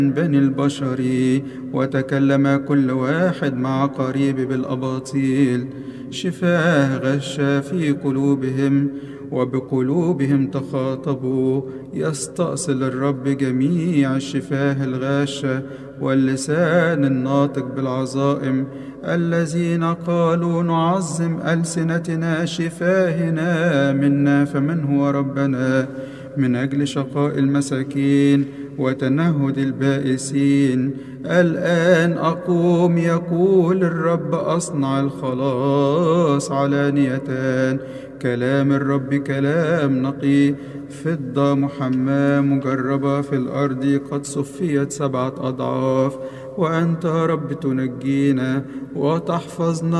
بني البشر، وتكلم كل واحد مع قريب بالأباطيل. شفاه غشا في قلوبهم، وبقلوبهم تخاطبوا. يستأصل الرب جميع الشفاه الغاشة واللسان الناطق بالعظائم، الذين قالوا نعظم ألسنتنا شفاهنا منا فمن هو ربنا، من أجل شقاء المساكين وتنهد البائسين. الآن أقوم يقول الرب، أصنع الخلاص علانية. كلام الرب كلام نقي، فضة محماة مجربة في الأرض، قد صفيت 7 أضعاف. وأنت رب تنجينا وتحفظنا